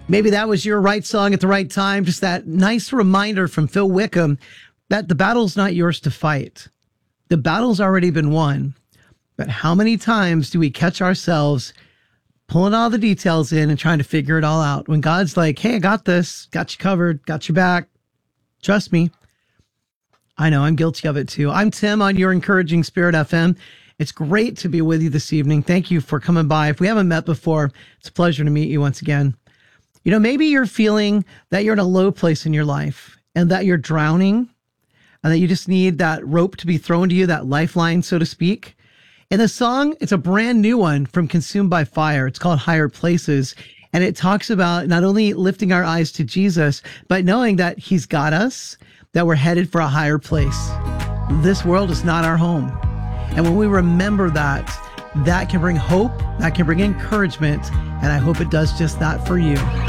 Maybe that was your right song at the right time. Just that nice reminder from Phil Wickham that the battle's not yours to fight. The battle's already been won. But how many times do we catch ourselves pulling all the details in and trying to figure it all out when God's like, hey, I got this, got you covered, got your back. Trust me. I know I'm guilty of it too. I'm Tim on your Encouraging Spirit FM. It's great to be with you this evening. Thank you for coming by. If we haven't met before, it's a pleasure to meet you once again. You know, maybe you're feeling that you're in a low place in your life and that you're drowning and that you just need that rope to be thrown to you, that lifeline, so to speak. And the song, it's a brand new one from Consumed by Fire. It's called Higher Places. And it talks about not only lifting our eyes to Jesus, but knowing that he's got us, that we're headed for a higher place. This world is not our home. And when we remember that, that can bring hope, that can bring encouragement. And I hope it does just that for you.